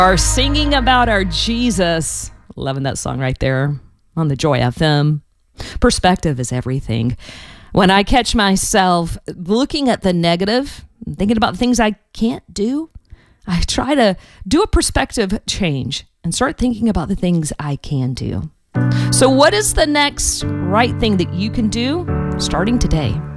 Are singing about our Jesus. Loving that song right there on the Joy FM. Perspective is everything. When I catch myself looking at the negative, thinking about the things I can't do, I try to do a perspective change and start thinking about the things I can do. So what is the next right thing that you can do starting today?